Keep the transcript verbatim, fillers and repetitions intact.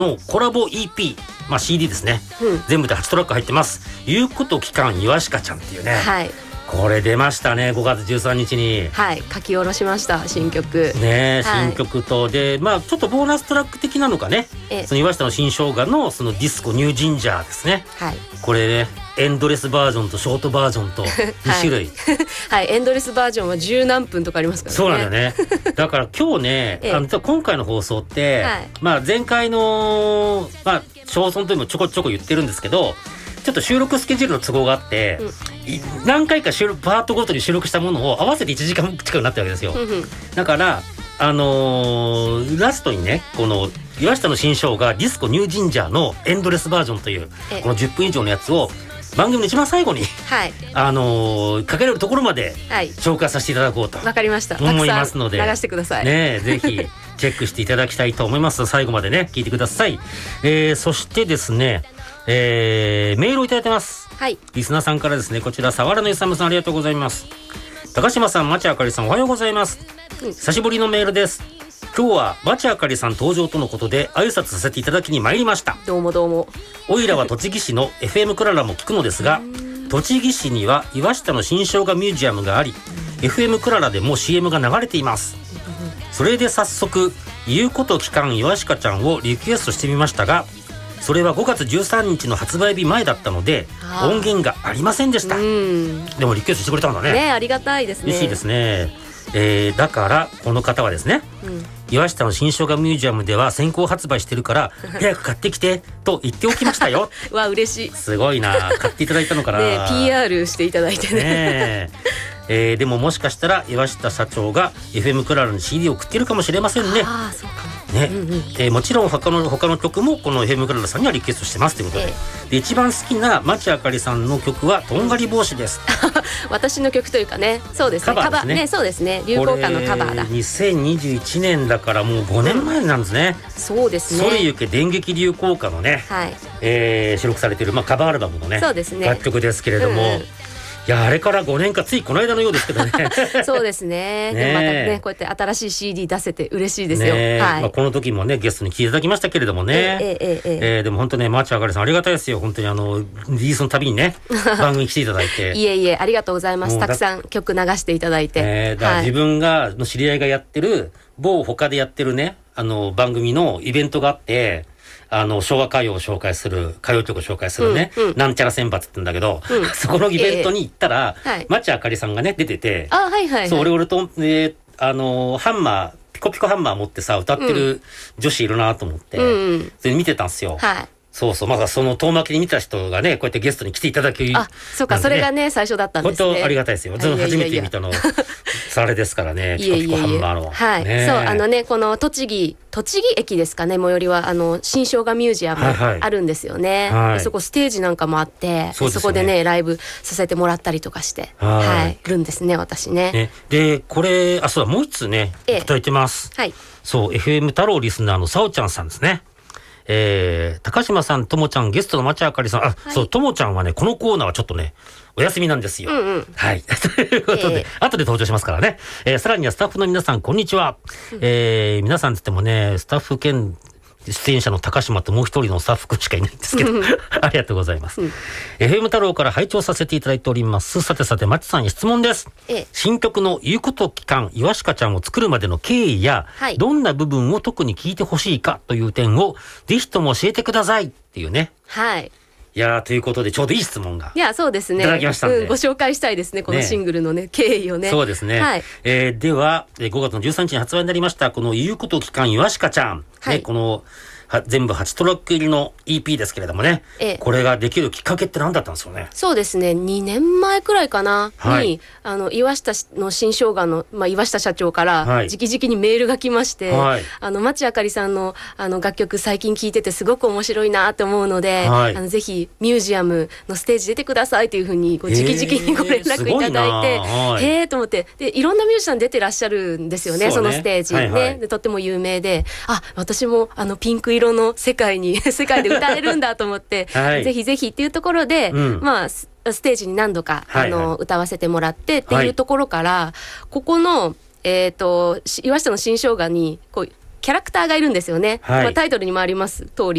のコラボ イーピー、まあ、シーディー ですね、 うん、 全部ではちトラック入ってます。言うこと期間いわしかちゃんっていうね、 はい、 これ出ましたね、ごがつじゅうさんにちに。 はい、書き下ろしました新曲ね、 はい、 新曲とで、まあちょっとボーナストラック的なのかね、その岩下の新生姜のそのディスコニュージンジャーですね、はい、これねエンドレスバージョンとショートバージョンとに種類はい、はい、エンドレスバージョンは十何分とかありますからね。 そうなんだよね。だから今日ね、あの今回の放送って、はい、まあ前回のまあ詳細というのもちょこちょこ言ってるんですけど、ちょっと収録スケジュールの都合があって、うん、何回か収録パートごとに収録したものを合わせていちじかん近くなったわけですよ、うんうん、だからあのー、ラストにねこの岩下の新生姜ディスコニュージンジャーのエンドレスバージョンというこのじゅっぷん以上のやつを番組の一番最後に、はい、あのー、かけれるところまで紹介させていただこうと思いますので、 流してくださいね、ぜひチェックしていただきたいと思います。最後までね聞いてください。えー、そしてですね、えー、メールをいただいてます、はい、リスナーさんからですね。こちら、さわらのゆさむさん、ありがとうございます。高島さん、町あかりさん、おはようございます、うん、久しぶりのメールです。今日は町あかりさん登場とのことで挨拶させていただきに参りました。 どうもどうも。 おいらは栃木市の エフエム クララも聞くのですが、栃木市には岩下の新生姜ミュージアムがあり、 エフエム クララでも シーエム が流れています。それで早速言うこと聞かんいわしかちゃんをリクエストしてみましたが、それはごがつじゅうさんにちの発売日前だったので音源がありませんでした。でもリクエストしてくれたんだね。 ね、ありがたいですね。 嬉しいですね。えー、だからこの方はですね、うん、岩下の新生姜ミュージアムでは先行発売してるから早く買ってきてと言っておきましたよ。 わ、嬉しい。 すごいな、買っていただいたのかな。 ね、ピーアール していただいて ね, ねえー、でももしかしたら岩下社長が エフエム クララに シーディー を送ってるかもしれませんね。 あ、そうかもね、 うんうん、 えー、もちろん他の他の曲もこの エフエム クララさんにはリクエストしてますということで、えー、で一番好きな町あかりさんの曲はとんがり帽子です。 私の曲というかね、そうですね、カバーですね、ね、そうですね、流行歌のカバーだ。 にせんにじゅういちねんだからもうごねんまえなんですね、 うん、そうですね。 それゆけ電撃流行歌のね、はい、えー、収録されている、まあ、カバーアルバムのね、そうですね、楽曲ですけれども、うんうん、いや、あれからごねんか、ついこの間のようですけどね。 そうですね。でもまたね、こうやって新しい シーディー 出せて嬉しいですよ。はい、 まあ、この時もねゲストに来ていただきましたけれどもね。えーえーえーえー、でも本当ね、マーチあかりさんありがたいですよ。本当にあのリリースのたびにね番組に来ていただいて。 いえいえ、ありがとうございます。たくさん曲流していただいて。 えー、だから自分がの知り合いがやってる某他でやってるねあの番組のイベントがあって。あの昭和歌謡を紹介する歌謡曲を紹介するね、うんうん、なんちゃら選抜って言うんだけど、うん、そこのイベントに行ったら、えーはい、町あかりさんがね出てて、 あ、はいはいはい、 そう、俺俺と、えー、あのハンマーピコピコハンマー持ってさ歌ってる女子いるなと思って、うんうん、それ見てたんですよ。はい、そうそう、まだその遠巻きに見た人がねこうやってゲストに来ていただき、 あ、そうか、ね、それがね最初だったんですね。 本当ありがたいですよ。初めて見たのあれですからね、ピコピコハンマーの。はい、 ね、そう、あのね、この栃木栃木駅ですかね、最寄りはあの新生姜ミュージアムあるんですよね。はいはい、そこステージなんかもあって、そ, ね、そこでねライブさせてもらったりとかして、はい、はい、いるんですね、私 ね, ね。 でこれ、あ、そうだ、もう一つねいただいてます。はい、そう、エフエム 太郎リスナーのさおちゃんさんですね。えー、高島さん、ともちゃん、ゲストの町あかりさん、あ、はい、そう、ともちゃんはねこのコーナーはちょっとねお休みなんですよ。うんうん、はい。ということで、えー、後で登場しますからね。えー、さらにはスタッフの皆さん、こんにちは。うん、えー、皆さんつってもね、スタッフ兼出演者の高島ともう一人のスタッフ君しかいないんですけど、ありがとうございます。うん、エフエム 太郎から拝聴させていただいております。さてさて、町さんに質問です。えー、新曲の言うこと期間、いわしかちゃんを作るまでの経緯や、はい、どんな部分を特に聞いてほしいかという点を、ぜひとも教えてくださいっていうね。はい。いやー、ということでちょうどいい質問がいや、そうですね、いただきましたんで、うん、 ご紹介したいですね、このシングルの ね, ね経緯をね。そうですね、はい、 えー、ではごがつのじゅうさんにちに発売になりましたこの言うこと期間いわしかちゃん、はい、ね、この全部はちトラック入りの イーピー ですけれどもね、ええ、これができるきっかけって何だったんですよね。 そうですね、にねんまえくらいかな、はい、にあの岩下の新生姜の、まあ、岩下社長から直々にメールが来まして、はい、あの町あかりさん の, あの楽曲最近聴いててすごく面白いなって思うので、はい、あのぜひミュージアムのステージ出てくださいというふうにこう直々にご連絡いただいて、はい、へえと思って、でいろんなミュージシャン出てらっしゃるんですよ ね, そ, ねそのステージ、はいはい、ね、でとっても有名で、あ、私もあのピンク色の世界に世界で歌えるんだと思って、はい、ぜひぜひっていうところで、うん、まあステージに何度か、はいはい、あの歌わせてもらってっていうところから、はい、ここの、えーと、岩下の新生姜にこうキャラクターがいるんですよね、はい、まあ、タイトルにもあります通り